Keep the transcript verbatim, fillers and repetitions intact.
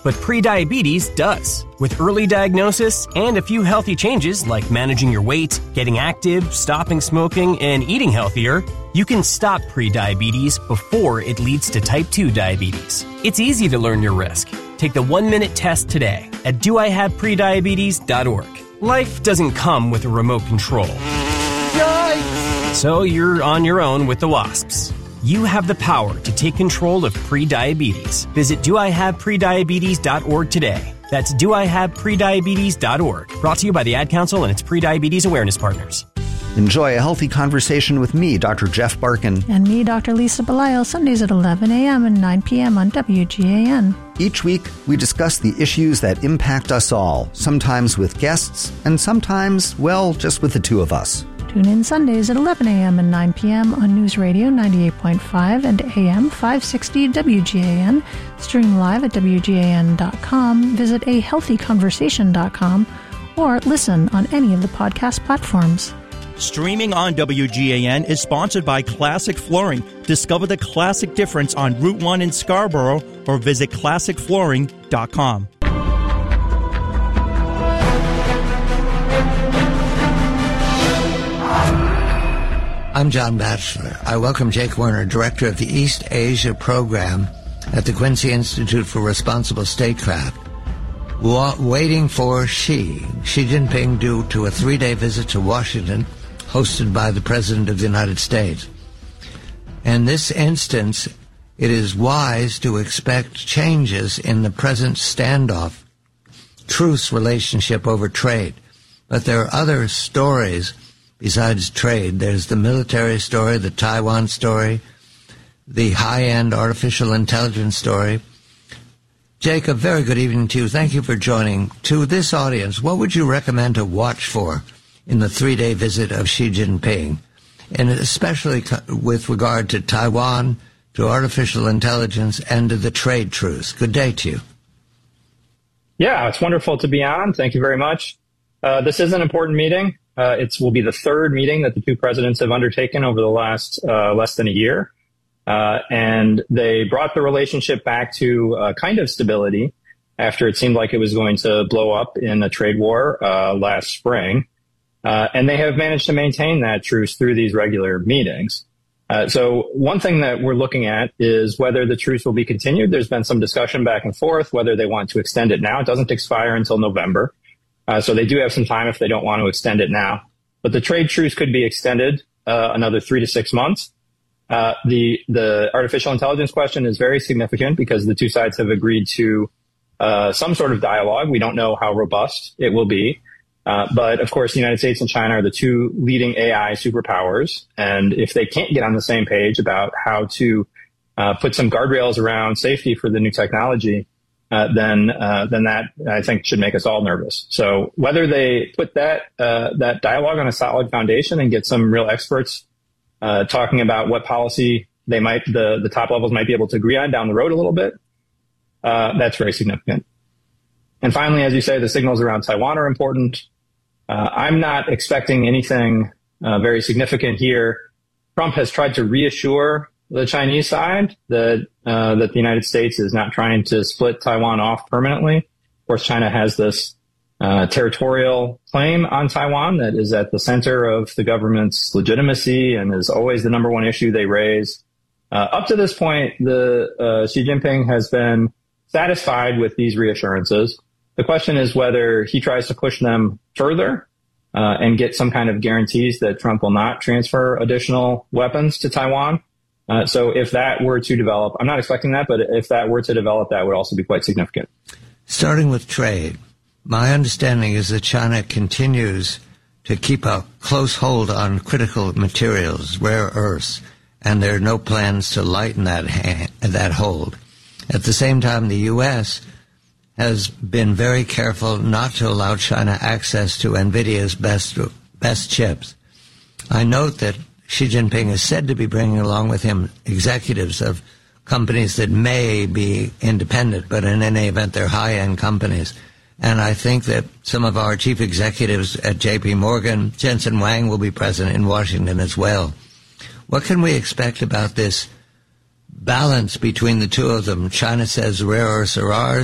but prediabetes does. With early diagnosis and a few healthy changes like managing your weight, getting active, stopping smoking, and eating healthier, you can stop prediabetes before it leads to type two diabetes. It's easy to learn your risk. Take the one-minute test today at do I have prediabetes dot org. Life doesn't come with a remote control. Yikes! So you're on your own with the wasps. You have the power to take control of prediabetes. Visit do I have prediabetes dot org today. That's do I have prediabetes dot org. Brought to you by the Ad Council and its Prediabetes Awareness Partners. Enjoy a healthy conversation with me, Doctor Jeff Barkin. And me, Doctor Lisa Belisle, Sundays at eleven a.m. and nine p.m. on W G A N. Each week, we discuss the issues that impact us all, sometimes with guests, and sometimes, well, just with the two of us. Tune in Sundays at eleven a.m. and nine p.m. on News Radio ninety-eight point five and A M five sixty W G A N. Stream live at W G A N dot com, visit a healthy conversation dot com, or listen on any of the podcast platforms. Streaming on W G A N is sponsored by Classic Flooring. Discover the classic difference on Route one in Scarborough or visit classic flooring dot com. I'm John Batchelor. I welcome Jake Werner, Director of the East Asia Program at the Quincy Institute for Responsible Statecraft. Waiting for Xi, Xi Jinping due to a three-day visit to Washington hosted by the President of the United States. In this instance, it is wise to expect changes in the present standoff, truce relationship over trade. But there are other stories besides trade. There's the military story, the Taiwan story, the high-end artificial intelligence story. Jake, a very good evening to you. Thank you for joining. To this audience, what would you recommend to watch for in the three-day visit of Xi Jinping, and especially with regard to Taiwan, to artificial intelligence, and to the trade truce? Good day to you. Yeah, it's wonderful to be on. Thank you very much. Uh, this is an important meeting. Uh, it will be the third meeting that the two presidents have undertaken over the last uh, less than a year. Uh, and they brought the relationship back to uh, kind of stability after it seemed like it was going to blow up in a trade war uh, last spring. Uh, and they have managed to maintain that truce through these regular meetings. Uh, so one thing that we're looking at is whether the truce will be continued. There's been some discussion back and forth whether they want to extend it now. It doesn't expire until November. Uh, so they do have some time if they don't want to extend it now. But the trade truce could be extended uh, another three to six months. Uh, the the artificial intelligence question is very significant because the two sides have agreed to uh, some sort of dialogue. We don't know how robust it will be. Uh, but, of course, the United States and China are the two leading A I superpowers. And if they can't get on the same page about how to uh, put some guardrails around safety for the new technology, uh, then uh, then that, I think, should make us all nervous. So whether they put that uh, that dialogue on a solid foundation and get some real experts uh, talking about what policy they might the, the top levels might be able to agree on down the road a little bit, uh, that's very significant. And finally, as you say, the signals around Taiwan are important. Uh, I'm not expecting anything uh, very significant here. Trump has tried to reassure the Chinese side that uh, that the United States is not trying to split Taiwan off permanently. Of course, China has this uh, territorial claim on Taiwan that is at the center of the government's legitimacy and is always the number one issue they raise. Uh, up to this point, the uh, Xi Jinping has been satisfied with these reassurances. The question is whether he tries to push them further uh, and get some kind of guarantees that Trump will not transfer additional weapons to Taiwan. Uh, so if that were to develop, I'm not expecting that, but if that were to develop, that would also be quite significant. Starting with trade, my understanding is that China continues to keep a close hold on critical materials, rare earths, and there are no plans to lighten that hand, that hold. At the same time, the U S has been very careful not to allow China access to NVIDIA's best best chips. I note that Xi Jinping is said to be bringing along with him executives of companies that may be independent, but in any event, they're high-end companies. And I think that some of our chief executives at J P Morgan, Jensen Huang, will be present in Washington as well. What can we expect about this balance between the two of them? China says rare earths are ours.